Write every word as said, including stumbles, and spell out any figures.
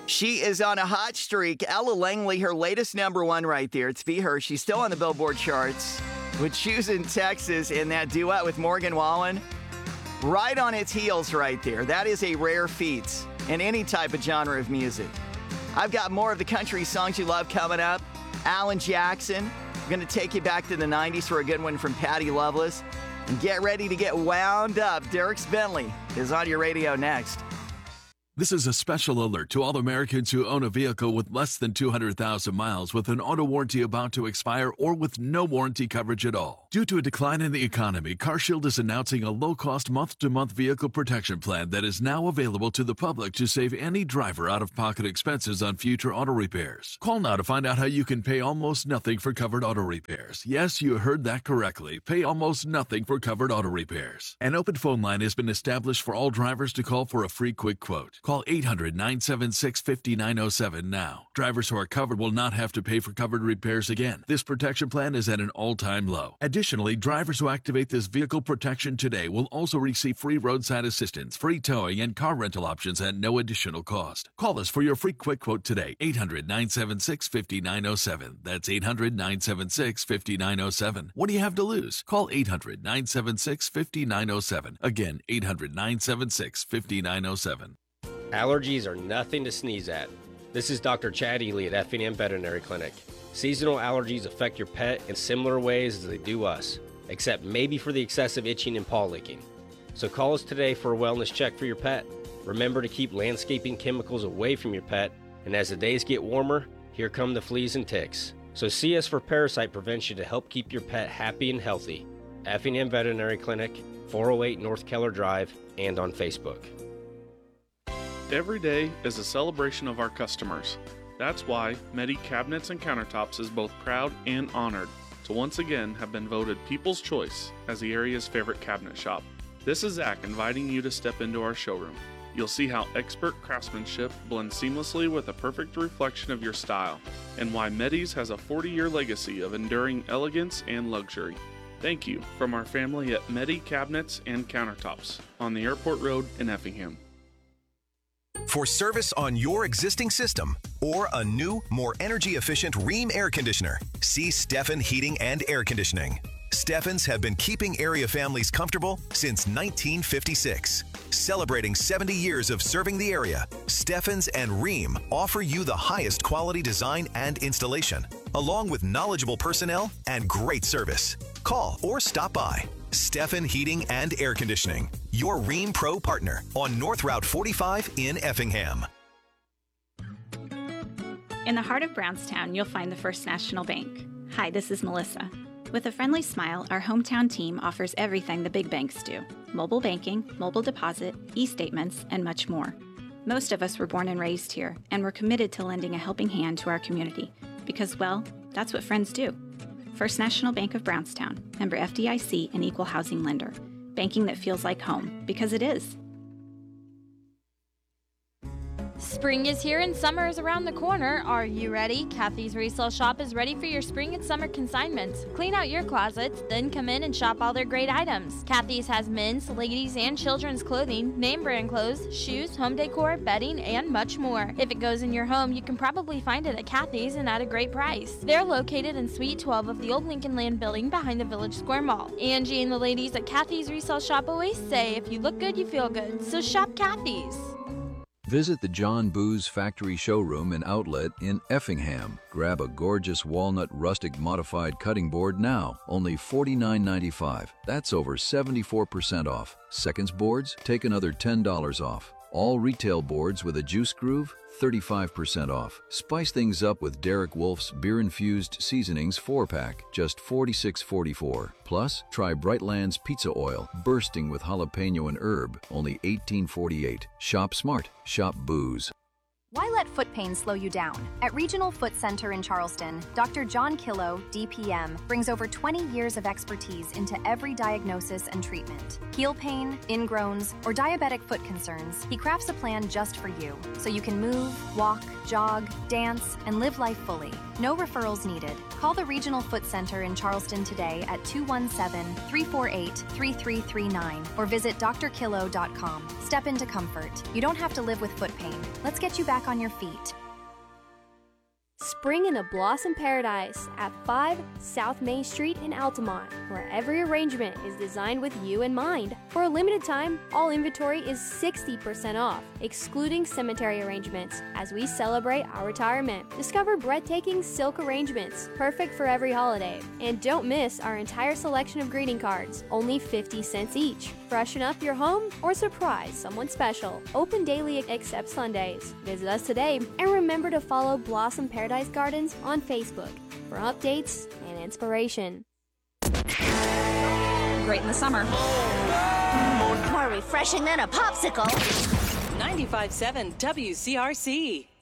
She is on a hot streak. Ella Langley, her latest number one right there. It's Be Her. She's still on the Billboard charts with Shoes in Texas in that duet with Morgan Wallen. Right on its heels right there. That is a rare feat in any type of genre of music. I've got more of the country songs you love coming up. Alan Jackson. I'm going to take you back to the nineties for a good one from Patty Loveless. And get ready to get wound up. Dierks Bentley is on your radio next. This is a special alert to all Americans who own a vehicle with less than two hundred thousand miles with an auto warranty about to expire or with no warranty coverage at all. Due to a decline in the economy, CarShield is announcing a low-cost month-to-month vehicle protection plan that is now available to the public to save any driver out-of-pocket expenses on future auto repairs. Call now to find out how you can pay almost nothing for covered auto repairs. Yes, you heard that correctly. Pay almost nothing for covered auto repairs. An open phone line has been established for all drivers to call for a free quick quote. Call eight hundred, nine seven six, five nine zero seven now. Drivers who are covered will not have to pay for covered repairs again. This protection plan is at an all-time low. Additionally, drivers who activate this vehicle protection today will also receive free roadside assistance, free towing, and car rental options at no additional cost. Call us for your free quick quote today. eight hundred, nine seven six, five nine zero seven. That's eight hundred, nine seven six, five nine zero seven. What do you have to lose? Call eight hundred, nine seven six, five nine zero seven. Again, eight hundred, nine seven six, five nine zero seven. Allergies are nothing to sneeze at. This is Doctor Chad Ely at Effingham Veterinary Clinic. Seasonal allergies affect your pet in similar ways as they do us, except maybe for the excessive itching and paw licking. So call us today for a wellness check for your pet. Remember to keep landscaping chemicals away from your pet, and as the days get warmer, here come the fleas and ticks. So see us for parasite prevention to help keep your pet happy and healthy. Effingham Veterinary Clinic, four oh eight North Keller Drive, and on Facebook. Every day is a celebration of our customers. That's why Medi Cabinets and Countertops is both proud and honored to once again have been voted People's Choice as the area's favorite cabinet shop. This is Zach inviting you to step into our showroom. You'll see how expert craftsmanship blends seamlessly with a perfect reflection of your style, and why Medi's has a forty-year legacy of enduring elegance and luxury. Thank you from our family at Medi Cabinets and Countertops on the Airport Road in Effingham. For service on your existing system or a new, more energy-efficient Rheem air conditioner, see Steffen Heating and Air Conditioning. Steffens have been keeping area families comfortable since nineteen fifty-six. Celebrating seventy years of serving the area, Steffens and Rheem offer you the highest quality design and installation, along with knowledgeable personnel and great service. Call or stop by. Steffen Heating and Air Conditioning, your Rheem Pro partner on North Route forty-five in Effingham. In the heart of Brownstown, you'll find the First National Bank. Hi, this is Melissa. With a friendly smile, our hometown team offers everything the big banks do: mobile banking, mobile deposit, e-statements, and much more. Most of us were born and raised here, and we're committed to lending a helping hand to our community because, well, that's what friends do. First National Bank of Brownstown, member F D I C and equal housing lender. Banking that feels like home, because it is. Spring is here and summer is around the corner. Are you ready? Kathy's Resale Shop is ready for your spring and summer consignments. Clean out your closets, then come in and shop all their great items. Kathy's has men's, ladies, and children's clothing, name brand clothes, shoes, home decor, bedding, and much more. If it goes in your home, you can probably find it at Kathy's and at a great price. They're located in Suite twelve of the old Lincoln Land building behind the Village Square Mall. Angie and the ladies at Kathy's Resale Shop always say, if you look good, you feel good. So shop Kathy's. Visit the John Booz Factory Showroom and Outlet in Effingham. Grab a gorgeous walnut rustic modified cutting board now, only forty-nine ninety-five. That's over seventy-four percent off. Seconds boards, take another ten dollars off. All retail boards with a juice groove, thirty-five percent off. Spice things up with Derek Wolf's beer-infused seasonings four-pack, just forty-six forty-four. Plus, try Brightland's pizza oil, bursting with jalapeno and herb, only eighteen forty-eight. Shop smart, shop booze. Why let foot pain slow you down? At Regional Foot Center in Charleston, Doctor John Killo, D P M, brings over twenty years of expertise into every diagnosis and treatment. Heel pain, ingrowns, or diabetic foot concerns, he crafts a plan just for you, so you can move, walk, jog, dance, and live life fully. No referrals needed. Call the Regional Foot Center in Charleston today at two one seven, three four eight, three three three nine or visit d r killo dot com. Step into comfort. You don't have to live with foot pain. Let's get you back on your feet. Spring in a Blossom Paradise at five South Main Street in Altamont, where every arrangement is designed with you in mind. For a limited time, all inventory is sixty percent off, excluding cemetery arrangements, as we celebrate our retirement. Discover breathtaking silk arrangements, perfect for every holiday. And don't miss our entire selection of greeting cards, only fifty cents each. Freshen up your home or surprise someone special. Open daily except Sundays. Visit us today and remember to follow Blossom Paradise Gardens on Facebook for updates and inspiration. Great in the summer. More refreshing than a popsicle. ninety-five point seven W C R C.